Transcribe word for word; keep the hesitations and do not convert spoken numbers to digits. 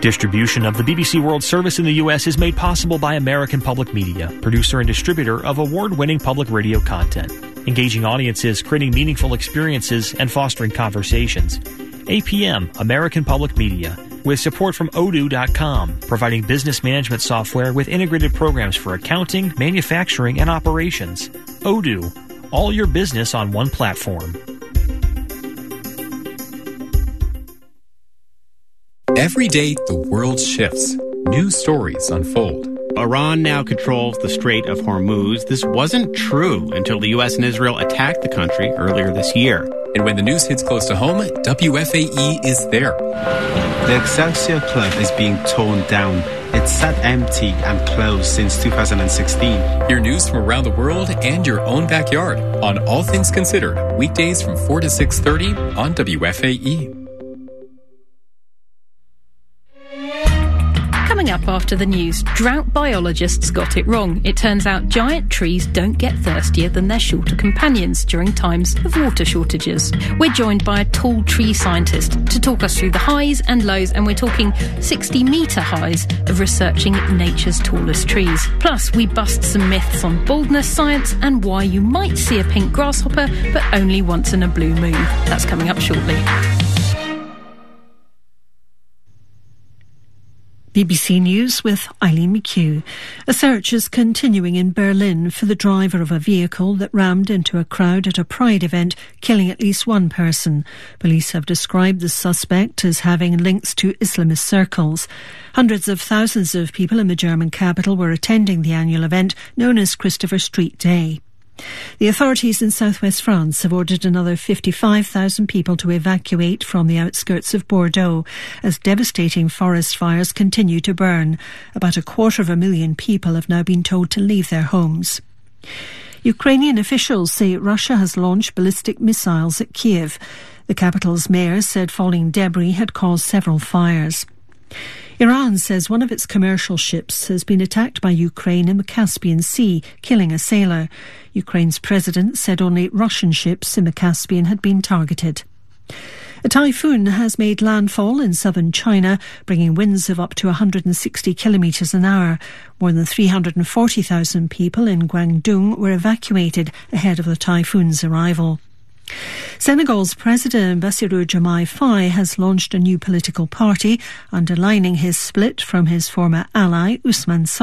Distribution of the B B C World Service in the U S is made possible by American Public Media, producer and distributor of award-winning public radio content, engaging audiences, creating meaningful experiences, and fostering conversations. A P M, American Public Media, with support from odoo dot com, providing business management software with integrated programs for accounting, manufacturing, and operations. Odoo, all your business on one platform. Every day, the world shifts. New stories unfold. Iran now controls the Strait of Hormuz. This wasn't true until the U S and Israel attacked the country earlier this year. And when the news hits close to home, W F A E is there. The Excelsior Club is being torn down. It's sat empty and closed since two thousand sixteen. Hear news from around the world and your own backyard on All Things Considered, weekdays from four to six thirty on W F A E. Coming up after the news, drought biologists got it wrong. It turns out giant trees don't get thirstier than their shorter companions during times of water shortages. We're joined by a tall tree scientist to talk us through the highs and lows, and we're talking sixty metre highs of researching nature's tallest trees. Plus, we bust some myths on baldness science and why you might see a pink grasshopper, but only once in a blue moon. That's coming up shortly. B B C News with Eileen McHugh. A search is continuing in Berlin for the driver of a vehicle that rammed into a crowd at a Pride event, killing at least one person. Police have described the suspect as having links to Islamist circles. Hundreds of thousands of people in the German capital were attending the annual event known as Christopher Street Day. The authorities in southwest France have ordered another fifty-five thousand people to evacuate from the outskirts of Bordeaux as devastating forest fires continue to burn. About a quarter of a million people have now been told to leave their homes. Ukrainian officials say Russia has launched ballistic missiles at Kiev. The capital's mayor said falling debris had caused several fires. Iran says one of its commercial ships has been attacked by Ukraine in the Caspian Sea, killing a sailor. Ukraine's president said only Russian ships in the Caspian had been targeted. A typhoon has made landfall in southern China, bringing winds of up to one hundred sixty kilometres an hour. More than three hundred forty thousand people in Guangdong were evacuated ahead of the typhoon's arrival. Senegal's President Bassirou Diomaye Faye has launched a new political party, underlining his split from his former ally Ousmane Sonko.